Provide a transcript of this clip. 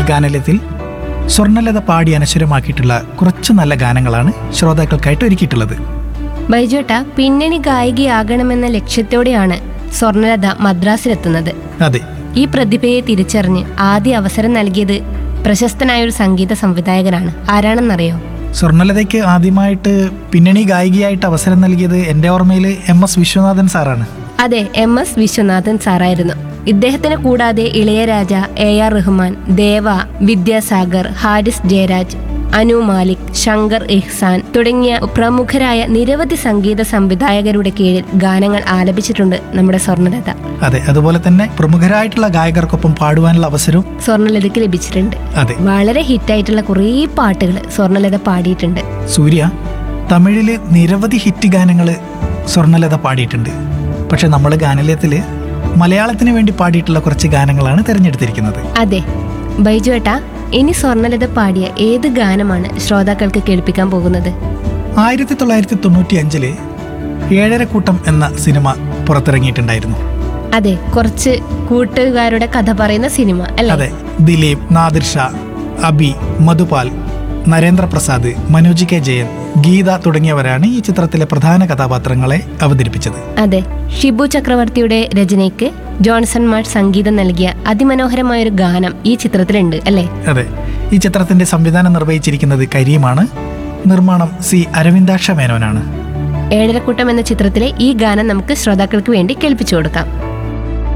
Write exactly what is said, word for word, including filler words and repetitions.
ഗാനലയത്തിൽ സ്വർണ്ണലത പാടി അനശ്വരമാക്കിയിട്ടുള്ള കുറച്ച് നല്ല ഗാനങ്ങളാണ് ശ്രോതാക്കൾക്കായിട്ട് ഒരുക്കിയിട്ടുള്ളത്. ബൈജുട്ട, പിന്നണി ഗായികയാകണമെന്ന ലക്ഷ്യത്തോടെയാണ് സ്വർണ്ണലത മദ്രാസിലെത്തുന്നത്. അതെ, ഈ പ്രതിഭയെ തിരിച്ചറിഞ്ഞ് ആദ്യ അവസരം നൽകിയത് പ്രശസ്തനായ ഒരു സംഗീത സംവിധായകനാണ്. ആരാണെന്നറിയോ? സ്വർണ്ണലതയ്ക്ക് ആദ്യമായിട്ട് പിന്നണി ഗായികയായിട്ട് അവസരം നൽകിയത് എൻ്റെ ഓർമ്മയിൽ എം എസ് വിശ്വനാഥൻ സാറാണ്. അതെ, എം എസ് വിശ്വനാഥൻ സാറായിരുന്നു. ഇദ്ദേഹത്തിന് കൂടാതെ ഇളയരാജ, എ ആർ റഹ്മാൻ, ദേവ, വിദ്യാസാഗർ, ഹാരിസ് ജയരാജ്, അനു മാലിക്, ശങ്കർ ഇഹ്സാൻ തുടങ്ങിയ പ്രമുഖരായ നിരവധി സംഗീത സംവിധായകരുടെ കീഴിൽ ഗാനങ്ങൾ ആലപിച്ചിട്ടുണ്ട് നമ്മുടെ സ്വർണ്ണലത. അതെ, അതുപോലെ തന്നെ പ്രമുഖരായിട്ടുള്ള ഗായകർക്കൊപ്പം പാടുവാനുള്ള അവസരവും സ്വർണ്ണലതയ്ക്ക് ലഭിച്ചിട്ടുണ്ട്. അതെ, വളരെ ഹിറ്റായിട്ടുള്ള കുറേ പാട്ടുകൾ സ്വർണ്ണലത പാടിയിട്ടുണ്ട്. സൂര്യ, തമിഴില് നിരവധി ഹിറ്റ് ഗാനങ്ങൾ സ്വർണ്ണലത പാടിയിട്ടുണ്ട്. പക്ഷെ നമ്മൾ ഗാനലയത്തിൽ മലയാളത്തിന് വേണ്ടി പാടിയിട്ടുള്ള കുറച്ച് ഗാനങ്ങളാണ് തിരഞ്ഞെടുത്തിരിക്കുന്നത്. അതെ ബൈജുവേട്ട, ഇനി സ്വർണ്ണലത പാടിയ ഏത് ഗാനമാണ് ശ്രോതാക്കൾക്ക് കേൾപ്പിക്കാൻ പോകുന്നത്? ആയിരത്തി തൊള്ളായിരത്തി തൊണ്ണൂറ്റി അഞ്ചില് ഏഴരക്കൂട്ടം എന്ന സിനിമ പുറത്തിറങ്ങിയിട്ടുണ്ടായിരുന്നു. അതെ, കുറച്ച് കൂട്ടുകാരുടെ കഥ പറയുന്ന സിനിമ അല്ലേ? അതെ, ദിലീപ്, നാദിർ ഷാ, അബി, മധുപാൽ, നരേന്ദ്രപ്രസാദ്, മനോജ് കെ ജയൻ, ഗീത തുടങ്ങിയവരാണ് ഈ ചിത്രത്തിലെ പ്രധാന കഥാപാത്രങ്ങളെ അവതരിപ്പിച്ചത്. അതെ, ഷിബു ചക്രവർത്തിയുടെ രചനയ്ക്ക് ജോൺസൺ മാർട്ട് സംഗീതം നൽകിയ അതിമനോഹരമായൊരു ഗാനം ഈ ചിത്രത്തിലുണ്ട് അല്ലേ? അതെ, ഈ ചിത്രത്തിന്റെ സംവിധാനം നിർവഹിച്ചിരിക്കുന്നത് കരീമാണ്. നിർമ്മാണം സി അരവിന്ദാക്ഷ മേനോനാണ്. ഏഴരക്കൂട്ടം എന്ന ചിത്രത്തിലെ ഈ ഗാനം നമുക്ക് ശ്രോതാക്കൾക്ക് വേണ്ടി കേൾപ്പിച്ചു കൊടുക്കാം.